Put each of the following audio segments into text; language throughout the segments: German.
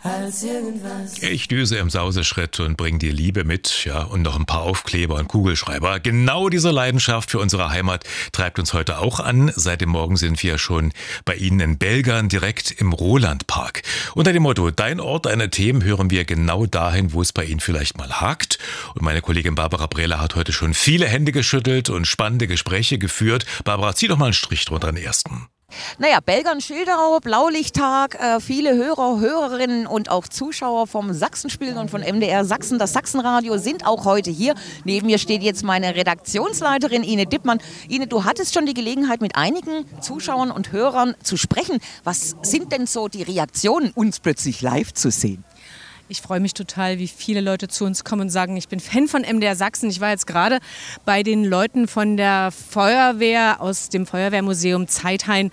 als irgendwas. Ich düse im Sauseschritt und bring dir Liebe mit, ja, und noch ein paar Aufkleber und Kugelschreiber. Genau diese Leidenschaft für unsere Heimat treibt uns heute auch an. Seit dem Morgen sind wir schon bei Ihnen in Belgern, direkt im Rolandpark. Unter dem Motto Dein Ort, deine Themen hören wir genau dahin, wo es bei Ihnen vielleicht mal hakt. Und meine Kollegin Barbara Brehler hat heute schon viele Hände geschüttelt und spannende Gespräche geführt. Barbara, zieh doch mal einen Strich drunter den ersten. Naja, Belgern-Schilderau, Blaulichttag, viele Hörer, Hörerinnen und auch Zuschauer vom Sachsenspiel und von MDR Sachsen, das Sachsenradio, sind auch heute hier. Neben mir steht jetzt meine Redaktionsleiterin Ine Dippmann. Ine, du hattest schon die Gelegenheit, mit einigen Zuschauern und Hörern zu sprechen. Was sind denn so die Reaktionen, uns plötzlich live zu sehen? Ich freue mich total, wie viele Leute zu uns kommen und sagen, ich bin Fan von MDR Sachsen. Ich war jetzt gerade bei den Leuten von der Feuerwehr aus dem Feuerwehrmuseum Zeithain,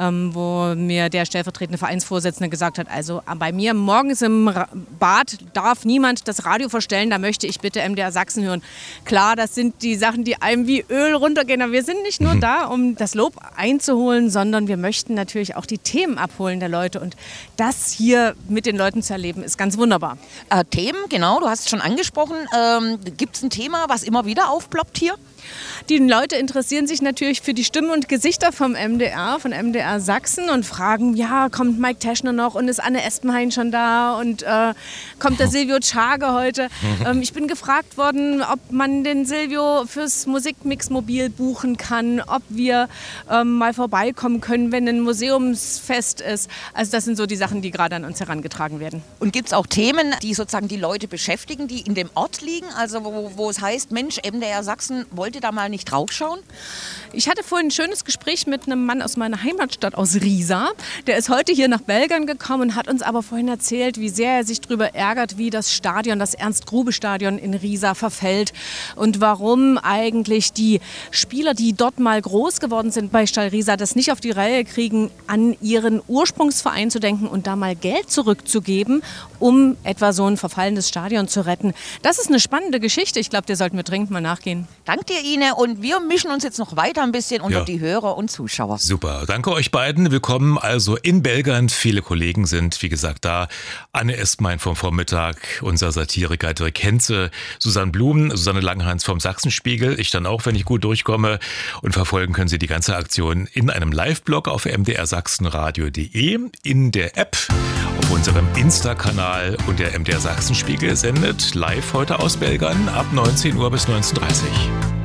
wo mir der stellvertretende Vereinsvorsitzende gesagt hat, also bei mir morgens im Bad darf niemand das Radio verstellen, da möchte ich bitte MDR Sachsen hören. Klar, das sind die Sachen, die einem wie Öl runtergehen, aber wir sind nicht nur da, um das Lob einzuholen, sondern wir möchten natürlich auch die Themen abholen der Leute, und das hier mit den Leuten zu erleben, ist ganz wunderbar. Themen, genau, du hast es schon angesprochen. Gibt es ein Thema, was immer wieder aufploppt hier? Die Leute interessieren sich natürlich für die Stimmen und Gesichter vom MDR, von MDR Sachsen, und fragen, ja, kommt Mike Teschner noch und ist Anne Espenhain schon da und kommt der Silvio Tschage heute? Ich bin gefragt worden, ob man den Silvio fürs Musikmix-Mobil buchen kann, ob wir mal vorbeikommen können, wenn ein Museumsfest ist. Also das sind so die Sachen, die gerade an uns herangetragen werden. Und gibt es auch Themen, die sozusagen die Leute beschäftigen, die in dem Ort liegen? Also wo es heißt, Mensch, MDR Sachsen, wollt ihr da mal nicht draufschauen? Ich hatte vorhin ein schönes Gespräch mit einem Mann aus meiner Heimatstadt, aus Riesa. Der ist heute hier nach Belgern gekommen und hat uns aber vorhin erzählt, wie sehr er sich darüber ärgert, wie das Stadion, das Ernst-Grube-Stadion in Riesa verfällt und warum eigentlich die Spieler, die dort mal groß geworden sind bei Stall Riesa, das nicht auf die Reihe kriegen, an ihren Ursprungsverein zu denken und da mal Geld zurückzugeben, um etwa so ein verfallendes Stadion zu retten. Das ist eine spannende Geschichte. Ich glaube, der sollten wir dringend mal nachgehen. Danke dir, Ine. Und wir mischen uns jetzt noch weiter ein bisschen unter die Hörer und Zuschauer. Super. Danke euch beiden. Willkommen also in Belgern. Viele Kollegen sind, wie gesagt, da. Anne Espenhain vom Vormittag, unser Satiriker Dirk Henze, Susanne Blum, Susanne Langhans vom Sachsenspiegel. Ich dann auch, wenn ich gut durchkomme. Und verfolgen können Sie die ganze Aktion in einem Live-Blog auf mdrsachsenradio.de, in der App, auf unserem Insta-Kanal, und der MDR Sachsenspiegel sendet live heute aus Belgern ab 19 Uhr bis 19:30 Uhr.